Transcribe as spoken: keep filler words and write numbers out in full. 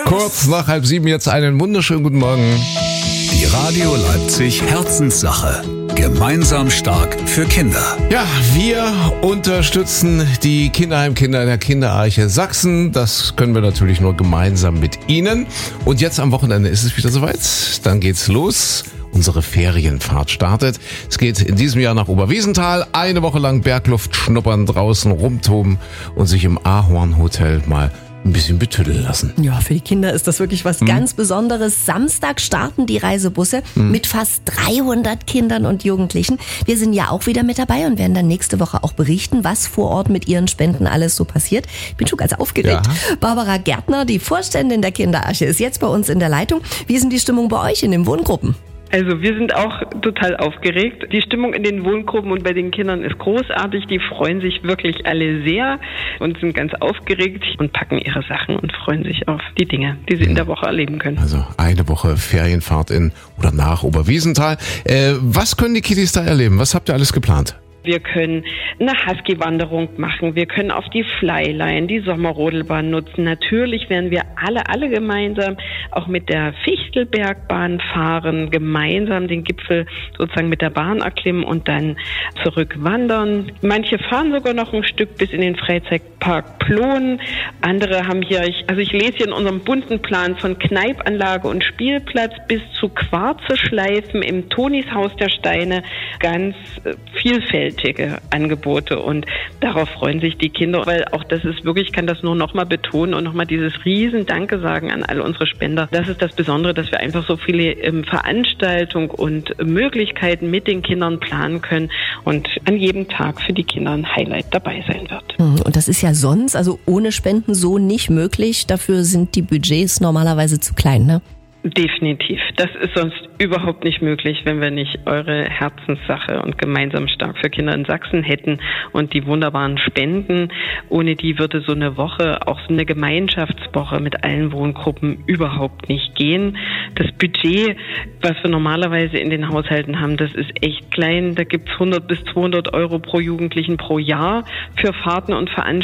Kurz nach halb sieben jetzt einen wunderschönen guten Morgen. Die Radio Leipzig Herzenssache. Gemeinsam stark für Kinder. Ja, wir unterstützen die Kinderheimkinder in der Kinderarche Sachsen. Das können wir natürlich nur gemeinsam mit Ihnen. Und jetzt am Wochenende ist es wieder soweit. Dann geht's los. Unsere Ferienfahrt startet. Es geht in diesem Jahr nach Oberwiesenthal. Eine Woche lang Bergluft schnuppern, draußen rumtoben und sich im Ahornhotel mal ein bisschen betüddeln lassen. Ja, für die Kinder ist das wirklich was hm. ganz Besonderes. Samstag starten die Reisebusse hm. mit fast dreihundert Kindern und Jugendlichen. Wir sind ja auch wieder mit dabei und werden dann nächste Woche auch berichten, was vor Ort mit ihren Spenden alles so passiert. Ich bin schon ganz aufgeregt. Ja. Barbara Gärtner, die Vorständin der Kinderarche, ist jetzt bei uns in der Leitung. Wie ist denn die Stimmung bei euch in den Wohngruppen? Also wir sind auch total aufgeregt. Die Stimmung in den Wohngruppen und bei den Kindern ist großartig. Die freuen sich wirklich alle sehr und sind ganz aufgeregt und packen ihre Sachen und freuen sich auf die Dinge, die sie in der Woche erleben können. Also eine Woche Ferienfahrt in oder nach Oberwiesenthal. Äh, was können die Kiddies da erleben? Was habt ihr alles geplant? Wir können eine Husky-Wanderung machen, wir können auf die Flyline, die Sommerrodelbahn nutzen. Natürlich werden wir alle, alle gemeinsam auch mit der Fichtelbergbahn fahren, gemeinsam den Gipfel sozusagen mit der Bahn erklimmen und dann zurückwandern. Manche fahren sogar noch ein Stück bis in den Freizeitpark Ploen. Andere haben hier, also ich lese hier in unserem bunten Plan von Kneipanlage und Spielplatz bis zu Quarzeschleifen im Tonis Haus der Steine, ganz vielfältig. Angebote und darauf freuen sich die Kinder, weil auch das ist wirklich, ich kann das nur nochmal betonen und nochmal dieses riesen Danke sagen an alle unsere Spender. Das ist das Besondere, dass wir einfach so viele ähm, Veranstaltungen und Möglichkeiten mit den Kindern planen können und an jedem Tag für die Kinder ein Highlight dabei sein wird. Und das ist ja sonst, also ohne Spenden so nicht möglich. Dafür sind die Budgets normalerweise zu klein, ne? Definitiv. Das ist sonst überhaupt nicht möglich, wenn wir nicht eure Herzenssache und gemeinsam stark für Kinder in Sachsen hätten und die wunderbaren Spenden. Ohne die würde so eine Woche, auch so eine Gemeinschaftswoche mit allen Wohngruppen überhaupt nicht gehen. Das Budget, was wir normalerweise in den Haushalten haben, das ist echt klein. Da gibt's hundert bis zweihundert Euro pro Jugendlichen pro Jahr für Fahrten und Veranstaltungen.